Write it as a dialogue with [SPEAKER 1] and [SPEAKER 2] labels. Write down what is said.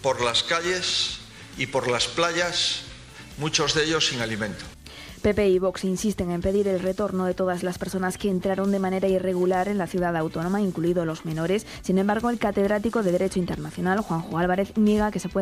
[SPEAKER 1] por las calles y por las playas, muchos de ellos sin alimento.
[SPEAKER 2] PP y Vox insisten en pedir el retorno de todas las personas que entraron de manera irregular en la ciudad autónoma, incluidos los menores. Sin embargo, el catedrático de Derecho Internacional, Juanjo Álvarez, niega que se pueda